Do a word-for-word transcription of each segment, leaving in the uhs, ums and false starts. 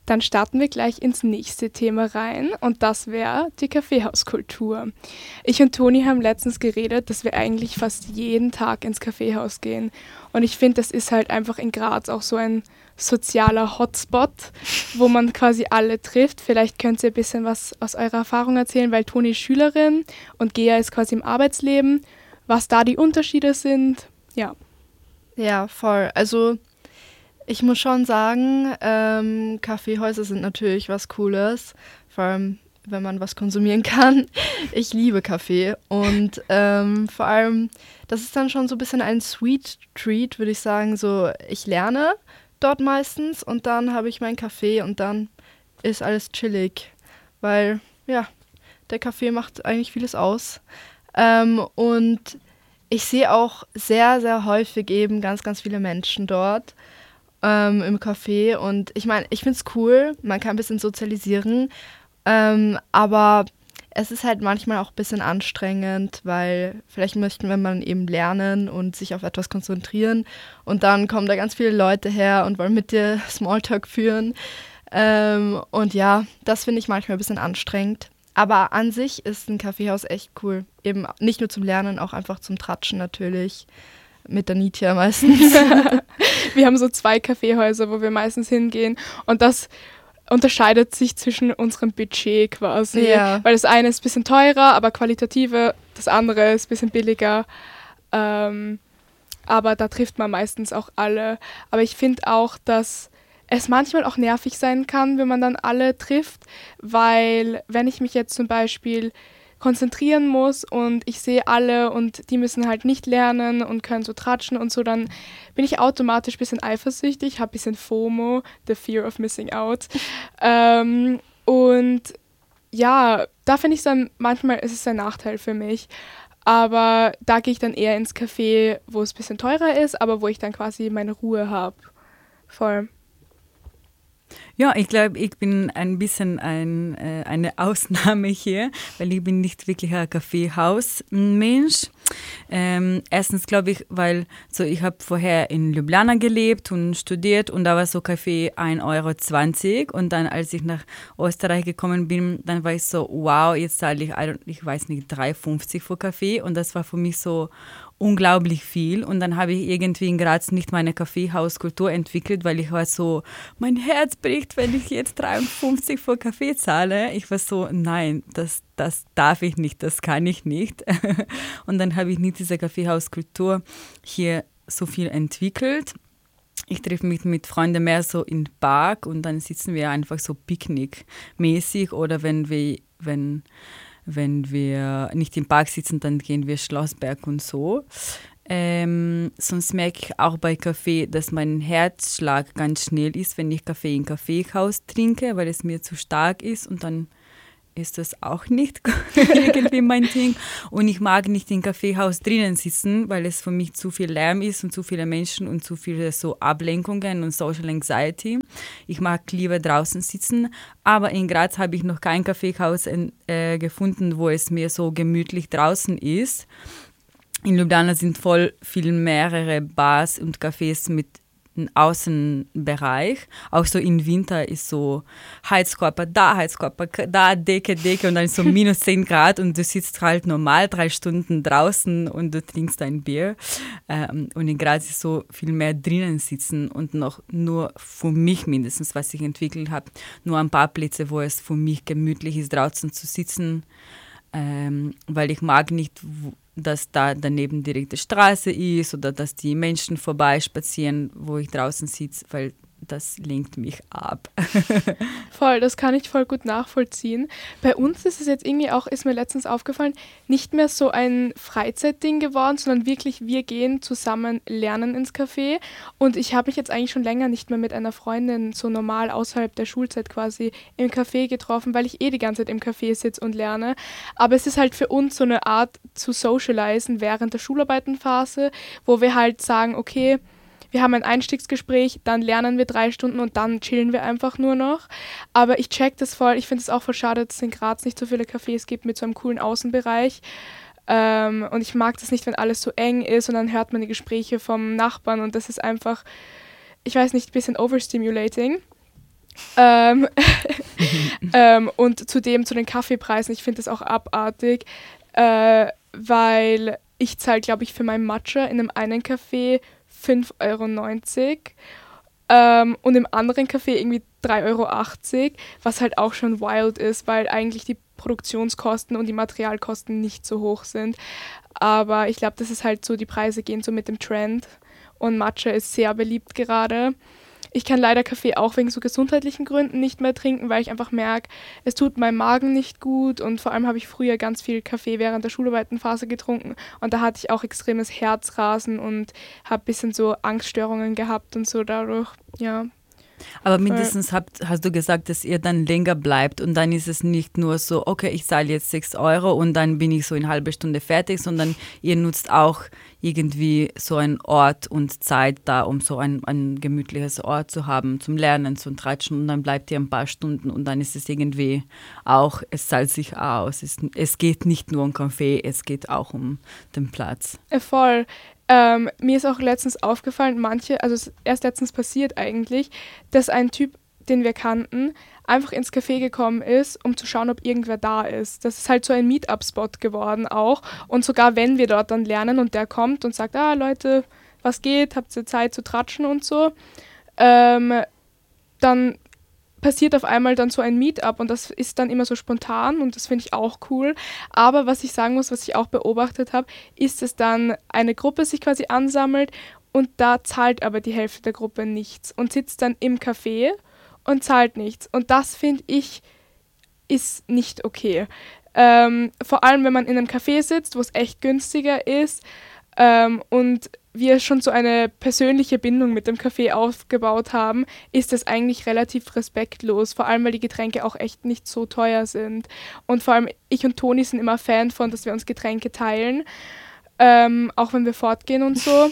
Dann starten wir gleich ins nächste Thema rein und das wäre die Kaffeehauskultur. Ich und Toni haben letztens geredet, dass wir eigentlich fast jeden Tag ins Kaffeehaus gehen und ich finde, das ist halt einfach in Graz auch so ein sozialer Hotspot, wo man quasi alle trifft. Vielleicht könnt ihr ein bisschen was aus eurer Erfahrung erzählen, weil Toni ist Schülerin und Gea ist quasi im Arbeitsleben, was da die Unterschiede sind. Ja. Ja, voll. Also ich muss schon sagen, ähm, Kaffeehäuser sind natürlich was Cooles, vor allem wenn man was konsumieren kann. Ich liebe Kaffee und ähm, vor allem, das ist dann schon so ein bisschen ein Sweet Treat, würde ich sagen. So, ich lerne dort meistens und dann habe ich meinen Kaffee und dann ist alles chillig, weil ja, der Kaffee macht eigentlich vieles aus. Ähm, und ich sehe auch sehr, sehr häufig eben ganz, ganz viele Menschen dort. Ähm, im Café und ich meine, ich finde es cool, man kann ein bisschen sozialisieren, ähm, aber es ist halt manchmal auch ein bisschen anstrengend, weil vielleicht möchten wir man eben lernen und sich auf etwas konzentrieren und dann kommen da ganz viele Leute her und wollen mit dir Smalltalk führen ähm, und ja, das finde ich manchmal ein bisschen anstrengend, aber an sich ist ein Kaffeehaus echt cool, eben nicht nur zum Lernen, auch einfach zum Tratschen natürlich. Mit der Nitya meistens. Wir haben so zwei Kaffeehäuser, wo wir meistens hingehen und das unterscheidet sich zwischen unserem Budget quasi. Ja. Weil das eine ist ein bisschen teurer, aber qualitativer, das andere ist ein bisschen billiger. Ähm, aber da trifft man meistens auch alle. Aber ich finde auch, dass es manchmal auch nervig sein kann, wenn man dann alle trifft, weil wenn ich mich jetzt zum Beispiel konzentrieren muss und ich sehe alle und die müssen halt nicht lernen und können so tratschen und so, dann bin ich automatisch ein bisschen eifersüchtig, habe ein bisschen FOMO, the fear of missing out. ähm, und ja, da finde ich dann, manchmal ist es ein Nachteil für mich, aber da gehe ich dann eher ins Café, wo es ein bisschen teurer ist, aber wo ich dann quasi meine Ruhe habe. Voll. Ja, ich glaube, ich bin ein bisschen ein, äh, eine Ausnahme hier, weil ich bin nicht wirklich ein Kaffeehausmensch. Ähm, erstens glaube ich, weil so ich habe vorher in Ljubljana gelebt und studiert und da war so Kaffee ein Euro zwanzig und dann als ich nach Österreich gekommen bin, dann war ich so, wow, jetzt zahle ich, ich weiß nicht, drei fünfzig für Kaffee und das war für mich so unglaublich viel und dann habe ich irgendwie in Graz nicht meine Kaffeehauskultur entwickelt, weil ich war so, mein Herz bricht, wenn ich jetzt dreiundfünfzig für Kaffee zahle. Ich war so, nein, das, das darf ich nicht, das kann ich nicht. Und dann habe ich nicht diese Kaffeehauskultur hier so viel entwickelt. Ich treffe mich mit Freunden mehr so im Park und dann sitzen wir einfach so picknickmäßig oder wenn wir, wenn Wenn wir nicht im Park sitzen, dann gehen wir Schlossberg und so. Ähm, sonst merke ich auch bei Kaffee, dass mein Herzschlag ganz schnell ist, wenn ich Kaffee im Kaffeehaus trinke, weil es mir zu stark ist und dann ist das auch nicht irgendwie mein Ding. Und ich mag nicht im Kaffeehaus drinnen sitzen, weil es für mich zu viel Lärm ist und zu viele Menschen und zu viele so Ablenkungen und Social Anxiety. Ich mag lieber draußen sitzen, aber in Graz habe ich noch kein Kaffeehaus äh, gefunden, wo es mir so gemütlich draußen ist. In Ljubljana sind voll viel mehrere Bars und Cafés mit einem Außenbereich. Auch so im Winter ist so Heizkörper, da Heizkörper, da Decke, Decke und dann ist so minus zehn Grad und du sitzt halt normal drei Stunden draußen und du trinkst ein Bier. Ähm, und in Graz ist so viel mehr drinnen sitzen und noch nur für mich mindestens, was ich entwickelt habe, nur ein paar Plätze, wo es für mich gemütlich ist, draußen zu sitzen, ähm, weil ich mag nicht, dass da daneben direkt die Straße ist oder dass die Menschen vorbeispazieren, wo ich draußen sitze, weil das lenkt mich ab. Voll, das kann ich voll gut nachvollziehen. Bei uns ist es jetzt irgendwie auch, ist mir letztens aufgefallen, nicht mehr so ein Freizeitding geworden, sondern wirklich, wir gehen zusammen lernen ins Café. Und ich habe mich jetzt eigentlich schon länger nicht mehr mit einer Freundin so normal außerhalb der Schulzeit quasi im Café getroffen, weil ich eh die ganze Zeit im Café sitze und lerne. Aber es ist halt für uns so eine Art zu socialisen während der Schularbeitenphase, wo wir halt sagen, okay, wir haben ein Einstiegsgespräch, dann lernen wir drei Stunden und dann chillen wir einfach nur noch. Aber ich check das voll, ich finde es auch voll schade, dass es in Graz nicht so viele Cafés gibt mit so einem coolen Außenbereich. Ähm, und ich mag das nicht, wenn alles so eng ist und dann hört man die Gespräche vom Nachbarn und das ist einfach, ich weiß nicht, ein bisschen overstimulating. ähm, ähm, und zudem zu den Kaffeepreisen, ich finde das auch abartig, äh, weil ich zahle, glaube ich, für mein Matcha in einem einen Café fünf Euro neunzig ähm, und im anderen Café irgendwie drei Euro achtzig, was halt auch schon wild ist, weil eigentlich die Produktionskosten und die Materialkosten nicht so hoch sind. Aber ich glaube, das ist halt so, die Preise gehen so mit dem Trend und Matcha ist sehr beliebt gerade. Ich kann leider Kaffee auch wegen so gesundheitlichen Gründen nicht mehr trinken, weil ich einfach merke, es tut meinem Magen nicht gut und vor allem habe ich früher ganz viel Kaffee während der Schularbeitenphase getrunken und da hatte ich auch extremes Herzrasen und habe ein bisschen so Angststörungen gehabt und so dadurch, ja. Aber mindestens habt, hast du gesagt, dass ihr dann länger bleibt und dann ist es nicht nur so, okay, ich zahle jetzt sechs Euro und dann bin ich so in einer halben Stunde fertig, sondern ihr nutzt auch irgendwie so einen Ort und Zeit da, um so ein, ein gemütliches Ort zu haben, zum Lernen, zum Tratschen und dann bleibt ihr ein paar Stunden und dann ist es irgendwie auch, es zahlt sich aus. Es, es geht nicht nur um Kaffee, es geht auch um den Platz. Äh, voll. Ähm, mir ist auch letztens aufgefallen, manche, also es ist erst letztens passiert eigentlich, dass ein Typ, den wir kannten, einfach ins Café gekommen ist, um zu schauen, ob irgendwer da ist. Das ist halt so ein Meetup-Spot geworden auch. Und sogar wenn wir dort dann lernen und der kommt und sagt, ah Leute, was geht, habt ihr Zeit zu tratschen und so, ähm, dann passiert auf einmal dann so ein Meetup und das ist dann immer so spontan und das finde ich auch cool. Aber was ich sagen muss, was ich auch beobachtet habe, ist, dass dann eine Gruppe sich quasi ansammelt und da zahlt aber die Hälfte der Gruppe nichts und sitzt dann im Café und zahlt nichts. Und das finde ich ist nicht okay. Ähm, vor allem, wenn man in einem Café sitzt, wo es echt günstiger ist ähm, und wir schon so eine persönliche Bindung mit dem Café aufgebaut haben, ist das eigentlich relativ respektlos, vor allem weil die Getränke auch echt nicht so teuer sind. Und vor allem ich und Toni sind immer Fan von, dass wir uns Getränke teilen, ähm, auch wenn wir fortgehen und so.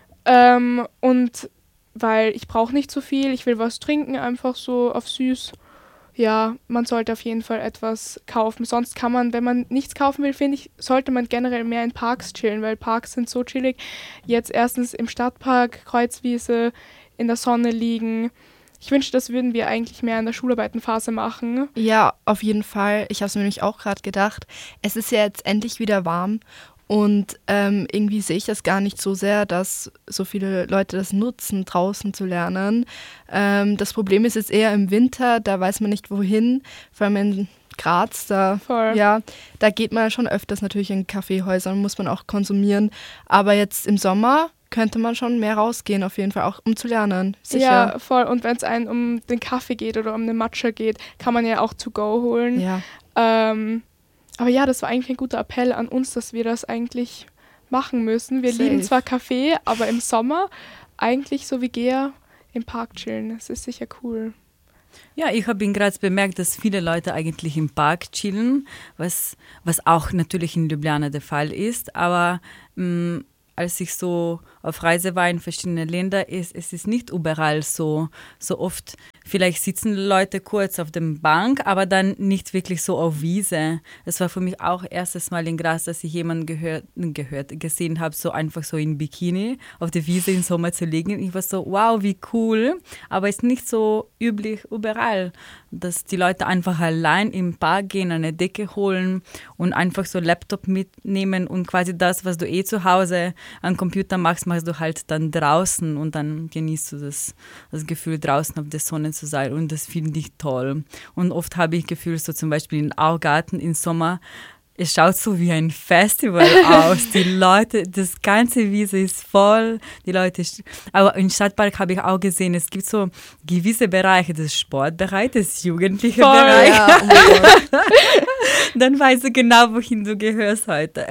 ähm, und weil ich brauche nicht so viel, ich will was trinken, einfach so auf süß. Ja, man sollte auf jeden Fall etwas kaufen. Sonst kann man, wenn man nichts kaufen will, finde ich, sollte man generell mehr in Parks chillen, weil Parks sind so chillig. Jetzt erstens im Stadtpark, Kreuzwiese, in der Sonne liegen. Ich wünschte, das würden wir eigentlich mehr in der Schularbeitenphase machen. Ja, auf jeden Fall. Ich habe es mir nämlich auch gerade gedacht. Es ist ja jetzt endlich wieder warm. Und ähm, irgendwie sehe ich das gar nicht so sehr, dass so viele Leute das nutzen, draußen zu lernen. Ähm, das Problem ist jetzt eher im Winter, da weiß man nicht wohin, vor allem in Graz, da, Voll. Ja, da geht man schon öfters natürlich in Kaffeehäusern, muss man auch konsumieren. Aber jetzt im Sommer könnte man schon mehr rausgehen, auf jeden Fall, auch um zu lernen. Sicher. Ja, voll. Und wenn es einen um den Kaffee geht oder um den Matcha geht, kann man ja auch to go holen. Ja. Ähm, Aber ja, das war eigentlich ein guter Appell an uns, dass wir das eigentlich machen müssen. Wir Safe. lieben zwar Kaffee, aber im Sommer eigentlich so wie Gea im Park chillen. Das ist sicher cool. Ja, ich habe in Graz bemerkt, dass viele Leute eigentlich im Park chillen, was, was auch natürlich in Ljubljana der Fall ist. Aber mh, als ich so auf Reise war in verschiedene Länder, ist es ist nicht überall so, so oft. Vielleicht sitzen Leute kurz auf der Bank, aber dann nicht wirklich so auf Wiese. Es war für mich auch erstes Mal in Graz, dass ich jemanden gehört, gehört gesehen habe, so einfach so in Bikini auf der Wiese im Sommer zu liegen. Ich war so, wow, wie cool. Aber es ist nicht so üblich überall, dass die Leute einfach allein im Park gehen, eine Decke holen und einfach so Laptop mitnehmen und quasi das, was du eh zu Hause am Computer machst, machst du halt dann draußen und dann genießt du das, das Gefühl, draußen auf der Sonne zu sein und das finde ich toll. Und oft habe ich das Gefühl, so zum Beispiel in Augarten im Sommer, es schaut so wie ein Festival aus. Die Leute, das ganze Wiese ist voll. Die Leute, aber im Stadtpark habe ich auch gesehen, es gibt so gewisse Bereiche, das Sportbereich, das jugendliche Voll, Bereich. Ja, oh mein Gott. Dann weißt du genau, wohin du gehörst heute.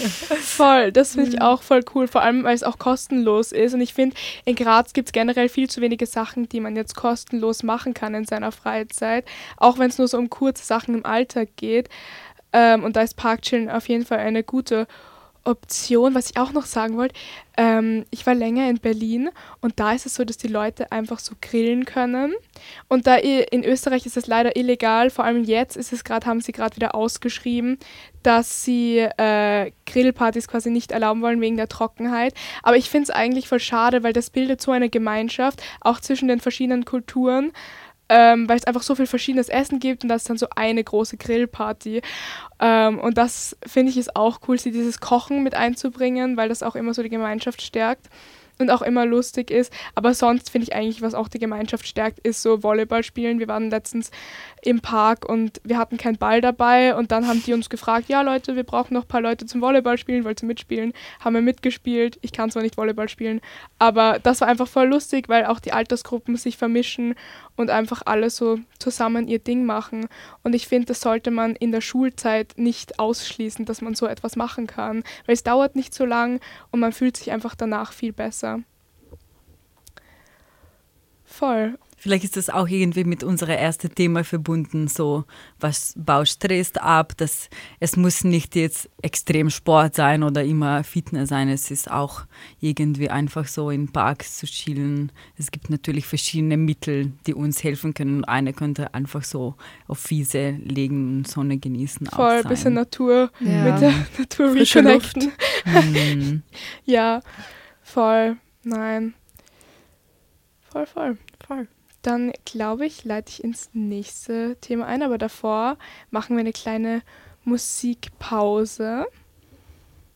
Voll, das finde ich auch voll cool, vor allem, weil es auch kostenlos ist. Und ich finde, in Graz gibt es generell viel zu wenige Sachen, die man jetzt kostenlos machen kann in seiner Freizeit. Auch wenn es nur so um kurze Sachen im Alltag geht. Ähm, und da ist Parkchillen auf jeden Fall eine gute Option. Was ich auch noch sagen wollte, ähm, ich war länger in Berlin und da ist es so, dass die Leute einfach so grillen können. Und da in Österreich ist es leider illegal, vor allem jetzt ist es gerade, haben sie gerade wieder ausgeschrieben, dass sie äh, Grillpartys quasi nicht erlauben wollen wegen der Trockenheit. Aber ich finde es eigentlich voll schade, weil das bildet so eine Gemeinschaft, auch zwischen den verschiedenen Kulturen. ähm, weil es einfach so viel verschiedenes Essen gibt und das ist dann so eine große Grillparty. Ähm, und das finde ich ist auch cool, sie dieses Kochen mit einzubringen, weil das auch immer so die Gemeinschaft stärkt und auch immer lustig ist. Aber sonst finde ich eigentlich, was auch die Gemeinschaft stärkt, ist so Volleyball spielen. Wir waren letztens im Park und wir hatten keinen Ball dabei und dann haben die uns gefragt, ja Leute, wir brauchen noch ein paar Leute zum Volleyball spielen, wollt ihr mitspielen? Haben wir mitgespielt. Ich kann zwar nicht Volleyball spielen, aber das war einfach voll lustig, weil auch die Altersgruppen sich vermischen und einfach alle so zusammen ihr Ding machen. Und ich finde, das sollte man in der Schulzeit nicht ausschließen, dass man so etwas machen kann, weil es dauert nicht so lang und man fühlt sich einfach danach viel besser. Voll. Vielleicht ist das auch irgendwie mit unserem ersten Thema verbunden, so was baut Stress ab, dass es muss nicht jetzt extrem Sport sein oder immer Fitness sein, es ist auch irgendwie einfach so in Parks zu chillen. Es gibt natürlich verschiedene Mittel, die uns helfen können. Eine könnte einfach so auf Wiese legen und Sonne genießen. Voll, ein bisschen Natur, Ja. mit der Natur Frische reconnecten. Mhm. Ja, voll, nein. Voll, voll. Voll. Dann glaube ich, leite ich ins nächste Thema ein, aber davor machen wir eine kleine Musikpause.